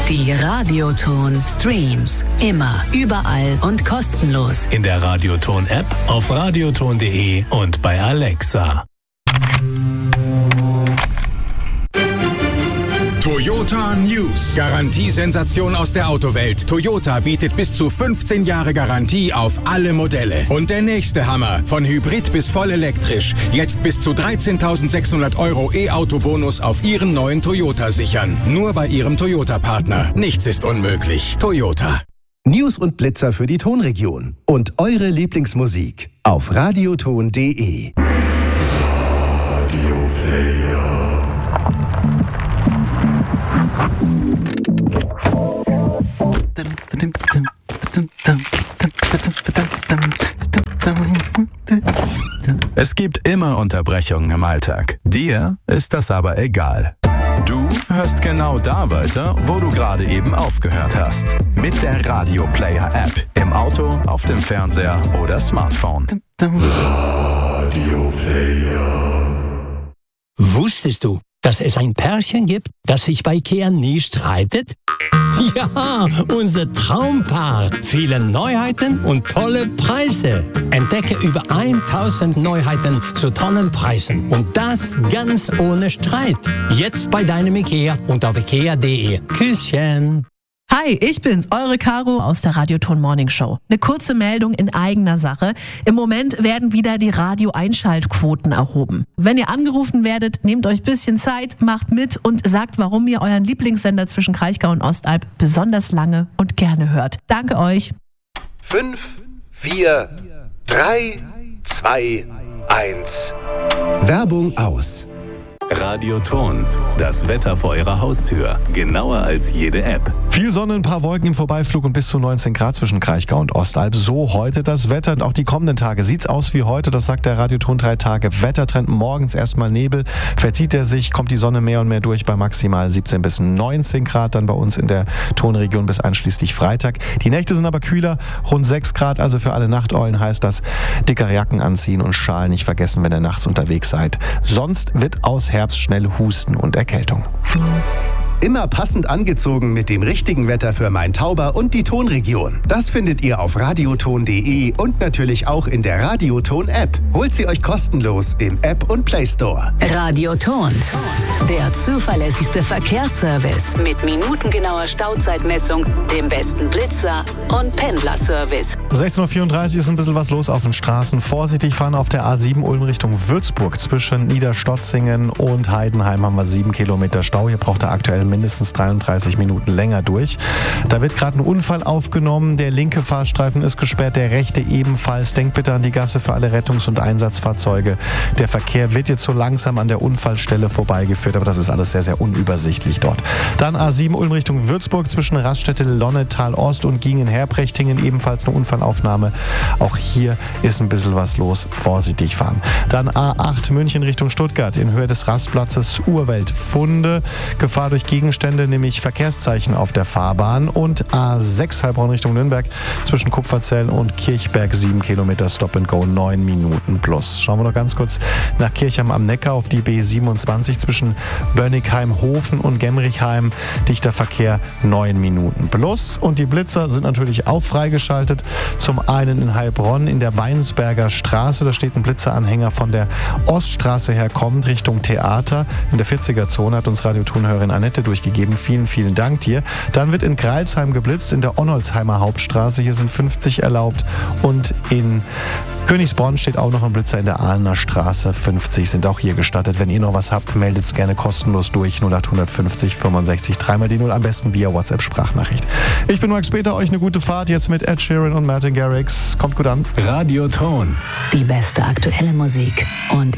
Die Radioton Streams. Immer, überall und kostenlos. In der Radioton-App, auf radioton.de und bei Alexa. Toyota News. Garantiesensation aus der Autowelt. Toyota bietet bis zu 15 Jahre Garantie auf alle Modelle. Und der nächste Hammer. Von Hybrid bis voll elektrisch. Jetzt bis zu 13.600 € E-Auto-Bonus auf Ihren neuen Toyota sichern. Nur bei Ihrem Toyota-Partner. Nichts ist unmöglich. Toyota. News und Blitzer für die Tonregion. Und eure Lieblingsmusik auf radioton.de. Es gibt immer Unterbrechungen im Alltag. Dir ist das aber egal. Du hörst genau da weiter, wo du gerade eben aufgehört hast. Mit der Radio Player App. Im Auto, auf dem Fernseher oder Smartphone. Radio Player. Wusstest du, dass es ein Pärchen gibt, das sich bei Ikea nie streitet? Ja, unser Traumpaar. Viele Neuheiten und tolle Preise. Entdecke über 1000 Neuheiten zu tollen Preisen. Und das ganz ohne Streit. Jetzt bei deinem Ikea und auf ikea.de. Küsschen. Hi, ich bin's, eure Caro aus der Radioton Morning Show. Eine kurze Meldung in eigener Sache. Im Moment werden wieder die Radio-Einschaltquoten erhoben. Wenn ihr angerufen werdet, nehmt euch ein bisschen Zeit, macht mit und sagt, warum ihr euren Lieblingssender zwischen Kraichgau und Ostalb besonders lange und gerne hört. Danke euch. 5, 4, 3, 2, 1. Werbung aus. Radioton. Das Wetter vor Ihrer Haustür. Genauer als jede App. Viel Sonne, ein paar Wolken im Vorbeiflug und bis zu 19 Grad zwischen Kraichgau und Ostalb. So heute das Wetter und auch die kommenden Tage. Sieht's aus wie heute, das sagt der Radioton 3 Tage. Wettertrend morgens erstmal Nebel. Verzieht er sich, kommt die Sonne mehr und mehr durch bei maximal 17 bis 19 Grad. Dann bei uns in der Tonregion bis einschließlich Freitag. Die Nächte sind aber kühler, rund 6 Grad. Also für alle Nachteulen heißt das, dickere Jacken anziehen und Schal nicht vergessen, wenn ihr nachts unterwegs seid. Sonst wird aus Herbst schnell Husten und Erkältung. Immer passend angezogen mit dem richtigen Wetter für Main-Tauber und die Tonregion. Das findet ihr auf radioton.de und natürlich auch in der Radioton-App. Holt sie euch kostenlos im App und Play Store. Radioton. Der zuverlässigste Verkehrsservice mit minutengenauer Stauzeitmessung, dem besten Blitzer und Pendlerservice. 16:34 Uhr ist ein bisschen was los auf den Straßen. Vorsichtig fahren auf der A7 Ulm Richtung Würzburg. Zwischen Niederstotzingen und Heidenheim haben wir 7 Kilometer Stau. Hier braucht ihr aktuell mindestens 33 Minuten länger durch. Da wird gerade ein Unfall aufgenommen. Der linke Fahrstreifen ist gesperrt, der rechte ebenfalls. Denkt bitte an die Gasse für alle Rettungs- und Einsatzfahrzeuge. Der Verkehr wird jetzt so langsam an der Unfallstelle vorbeigeführt, aber das ist alles sehr, sehr unübersichtlich dort. Dann A7 Ulm Richtung Würzburg zwischen Raststätte Lonnetal Ost und Gingen-Herprechtingen ebenfalls eine Unfallaufnahme. Auch hier ist ein bisschen was los. Vorsichtig fahren. Dann A8 München Richtung Stuttgart in Höhe des Rastplatzes Urweltfunde. Gefahr durch Gegenstände, nämlich Verkehrszeichen auf der Fahrbahn. Und A6 Heilbronn Richtung Nürnberg zwischen Kupferzell und Kirchberg 7 Kilometer Stop and Go, 9 Minuten plus. Schauen wir noch ganz kurz nach Kirchheim am Neckar auf die B27 zwischen Bönnigheim-Hofen und Gemrichheim. Dichter Verkehr 9 Minuten plus. Und die Blitzer sind natürlich auch freigeschaltet. Zum einen in Heilbronn in der Weinsberger Straße. Da steht ein Blitzeranhänger von der Oststraße her kommend Richtung Theater. In der 40er-Zone hat uns Radiotonhörerin Annette durchgegeben. Vielen, vielen Dank dir. Dann wird in Greilsheim geblitzt, in der Onnolsheimer Hauptstraße. Hier sind 50 erlaubt. Und in Königsbronn steht auch noch ein Blitzer in der Ahlener Straße. 50 sind auch hier gestattet. Wenn ihr noch was habt, meldet es gerne kostenlos durch. 0850 65 3 die 0, am besten via WhatsApp-Sprachnachricht. Ich bin Max Peter, euch eine gute Fahrt jetzt mit Ed Sheeran und Martin Garrix. Kommt gut an. Radioton. Die beste aktuelle Musik und